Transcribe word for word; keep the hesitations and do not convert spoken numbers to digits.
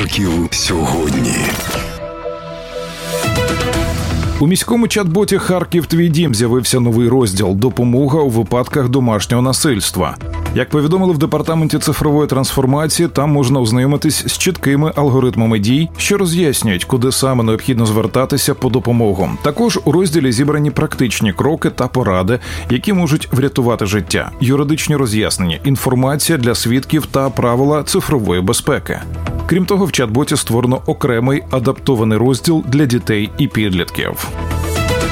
Харків сьогодні. У міському чат-боті «Харків. Твій дім» з'явився новий розділ «Допомога у випадках домашнього насильства». Як повідомили в Департаменті цифрової трансформації, там можна ознайомитись з чіткими алгоритмами дій, що роз'яснюють, куди саме необхідно звертатися по допомогу. Також у розділі зібрані практичні кроки та поради, які можуть врятувати життя, юридичні роз'яснення, інформація для свідків та правила цифрової безпеки. Крім того, в чат-боті створено окремий адаптований розділ для дітей і підлітків.